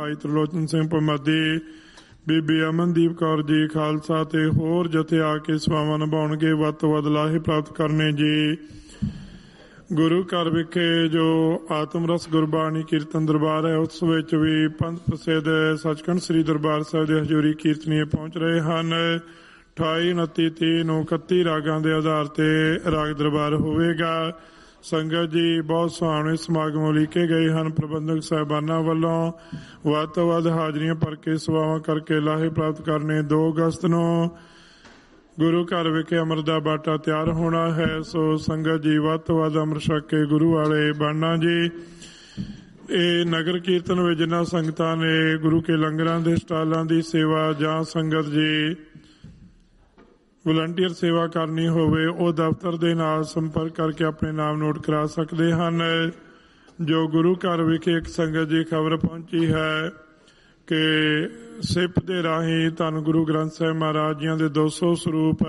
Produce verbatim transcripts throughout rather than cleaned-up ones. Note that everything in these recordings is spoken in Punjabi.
ਭਾਈ ਤ੍ਰਿਲੋਚਨ ਸਿੰਘ ਭਮੱਦੀ, ਬੀਬੀ ਅਮਨਦੀਪ ਕੌਰ ਜੀ ਖਾਲਸਾ ਤੇ ਹੋਰ ਜਥੇ ਆ ਕੇ ਸੇਵਾਵਾਂ ਨਿਭਾਉਣਗੇ। ਵੱਧ ਤੋਂ ਵੱਧ ਲਾਹੇ ਪ੍ਰਾਪਤ ਕਰਨੇ ਜੀ। ਗੁਰੂ ਘਰ ਵਿਖੇ ਜੋ ਆਤਮ ਰਸ ਗੁਰਬਾਣੀ ਕੀਰਤਨ ਦਰਬਾਰ ਹੈ, ਉਸ ਵਿੱਚ ਵੀ ਪੰਥ ਪ੍ਰਸਿੱਧ ਸੱਚਖੰਡ ਸ੍ਰੀ ਦਰਬਾਰ ਸਾਹਿਬ ਦੇ ਹਜ਼ੂਰੀ ਕੀਰਤਨੀਏ ਪਹੁੰਚ ਰਹੇ ਹਨ। ਅਠਾਈ ਉਨੱਤੀ ਤੀਹ ਨੂੰ ਇਕੱਤੀ ਰਾਗਾਂ ਦੇ ਆਧਾਰ ਤੇ ਰਾਗ ਦਰਬਾਰ ਹੋਵੇਗਾ। ਸੰਗਤ ਜੀ ਬਹੁਤ ਸੁਹਾਵਣੇ ਸਮਾਗਮ ਉਲੀਕੇ ਗਏ ਹਨ। ਪ੍ਰਬੰਧਕ ਸਾਹਿਬਾਨਾਂ ਵੱਲੋਂ ਵੱਧ ਤੋਂ ਵੱਧ ਹਾਜ਼ਰੀਆਂ ਭਰ ਕੇ ਸੇਵਾਵਾਂ ਕਰਕੇ ਲਾਹੇ ਪ੍ਰਾਪਤ ਕਰਨੇ। ਦੋ ਅਗਸਤ ਨੂੰ ਗੁਰੂ ਘਰ ਵਿਖੇ ਅੰਮ੍ਰਿਤ ਦਾ ਬਾਟਾ ਤਿਆਰ ਹੋਣਾ ਹੈ, ਸੋ ਸੰਗਤ ਜੀ ਵੱਧ ਤੋਂ ਵੱਧ ਅੰਮ੍ਰਿਤ ਛਕ ਕੇ ਗੁਰੂ ਵਾਲੇ ਬਣਨਾ ਜੀ। ਇਹ ਨਗਰ ਕੀਰਤਨ ਵਿੱਚ ਜਿਨ੍ਹਾਂ ਸੰਗਤਾਂ ਨੇ ਗੁਰੂ ਕੇ ਲੰਗਰਾਂ ਦੇ ਸਟਾਲਾਂ ਦੀ ਸੇਵਾ ਜਾਂ ਸੰਗਤ ਜੀ ਵਲੰਟੀਅਰ ਸੇਵਾ ਕਰਨੀ ਹੋਵੇ, ਉਹ ਦਫ਼ਤਰ ਦੇ ਨਾਲ ਸੰਪਰਕ ਕਰਕੇ ਆਪਣੇ ਨਾਮ ਨੋਟ ਕਰਾ ਸਕਦੇ ਹਨ। ਜੋ ਗੁਰੂ ਘਰ ਵਿਖੇ ਇੱਕ ਸੰਗਤ ਜੀ ਖਬਰ ਪਹੁੰਚੀ ਹੈ ਕਿ ਸਿੱਪ ਦੇ ਰਾਹੀਂ ਧੰਨ ਗੁਰੂ ਗ੍ਰੰਥ ਸਾਹਿਬ ਮਹਾਰਾਜ ਜੀਆਂ ਦੇ ਦੋ ਸੌ ਸਰੂਪ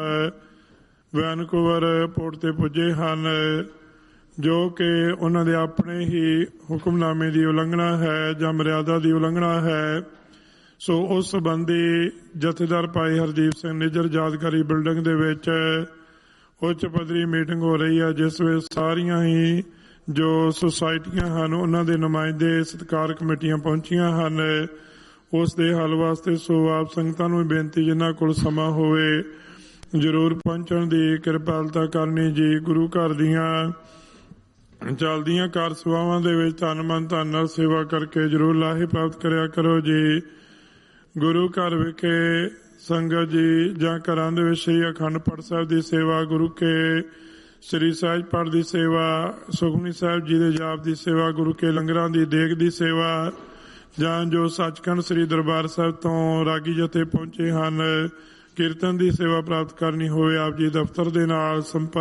ਵੈਨਕੂਵਰ ਪੋਰਟ ਤੇ ਪੁੱਜੇ ਹਨ, ਜੋ ਕਿ ਉਹਨਾਂ ਦੇ ਆਪਣੇ ਹੀ ਹੁਕਮਨਾਮੇ ਦੀ ਉਲੰਘਣਾ ਹੈ ਜਾਂ ਮਰਿਆਦਾ ਦੀ ਉਲੰਘਣਾ ਹੈ। ਸੋ ਉਸ ਸੰਬੰਧੀ ਜਥੇਦਾਰ ਭਾਈ ਹਰਦੀਪ ਸਿੰਘ ਨਿੱਜਰ ਯਾਦਗਾਰੀ ਬਿਲਡਿੰਗ ਦੇ ਵਿੱਚ ਉੱਚ ਪੱਧਰੀ ਮੀਟਿੰਗ ਹੋ ਰਹੀ ਹੈ, ਜਿਸ ਵਿੱਚ ਸਾਰੀਆਂ ਹੀ ਜੋ ਸੁਸਾਇਟੀਆਂ ਹਨ ਉਹਨਾਂ ਦੇ ਨੁਮਾਇੰਦੇ ਸਤਿਕਾਰ ਕਮੇਟੀਆਂ ਪਹੁੰਚੀਆਂ ਹਨ। ਉਸ ਦੇ ਹੱਲ ਵਾਸਤੇ ਸੋ ਆਪ ਸੰਗਤਾਂ ਨੂੰ ਬੇਨਤੀ, ਜਿਨ੍ਹਾਂ ਕੋਲ ਸਮਾਂ ਹੋਵੇ ਜ਼ਰੂਰ ਪਹੁੰਚਣ ਦੀ ਕਿਰਪਾਲਤਾ ਕਰਨੀ ਜੀ। ਗੁਰੂ ਘਰ ਦੀਆਂ ਚੱਲਦੀਆਂ ਕਾਰ ਸੇਵਾਵਾਂ ਦੇ ਵਿੱਚ ਧੰਨ ਮਨ ਧਨ ਨਾਲ ਸੇਵਾ ਕਰਕੇ ਜ਼ਰੂਰ ਲਾਹੇ ਪ੍ਰਾਪਤ ਕਰਿਆ ਕਰੋ ਜੀ। ਗੁਰੂ ਘਰ ਵਿਖੇ ਸੰਗਤ ਜੀ ਜਾਂ ਘਰਾਂ ਦੇ ਵਿੱਚ ਸ੍ਰੀ ਅਖੰਡ ਪਾਠ ਸਾਹਿਬ ਦੀ ਸੇਵਾ, ਗੁਰੂ ਕੇ ਸ੍ਰੀ ਸਹਿਜ ਪਾਠ ਦੀ ਸੇਵਾ, ਸੁਖਮਨੀ ਸਾਹਿਬ ਜੀ ਦੇ ਜਾਪ ਦੀ ਸੇਵਾ, ਗੁਰੂ ਕੇ ਲੰਗਰਾਂ ਦੀ ਦੇਗ ਦੀ ਸੇਵਾ, ਜਾਂ ਜੋ ਸੱਚਖੰਡ ਸ੍ਰੀ ਦਰਬਾਰ ਸਾਹਿਬ ਤੋਂ ਰਾਗੀ ਜਥੇ ਪਹੁੰਚੇ ਹਨ ਕੀਰਤਨ ਦੀ ਸੇਵਾ ਪ੍ਰਾਪਤ ਕਰਨੀ ਹੋਵੇ, ਆਪ ਜੀ ਦਫ਼ਤਰ ਦੇ ਨਾਲ ਸੰਪਰਕ